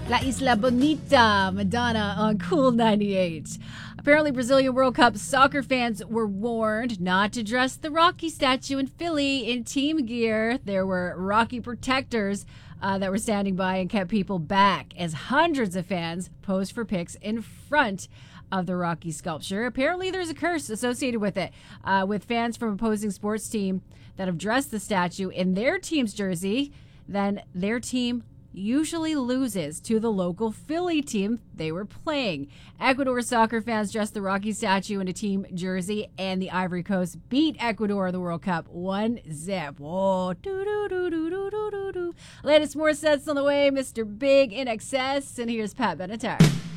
La Isla Bonita, Madonna on Cool 98. Apparently, Brazilian World Cup soccer fans were warned not to dress the Rocky statue in Philly in team gear. There were Rocky protectors that were standing by and kept people back as hundreds of fans posed for pics in front of the Rocky sculpture. Apparently, there's a curse associated with it, with fans from opposing sports team that have dressed the statue in their team's jersey. Then their team usually loses to the local Philly team they were playing. Ecuador soccer fans dressed the Rocky statue in a team jersey, and the Ivory Coast beat Ecuador in the World Cup 1-0. Whoa, doo-doo-doo-doo-doo-doo-doo. Latest more sets on the way, Mr. Big in excess, and here's Pat Benatar.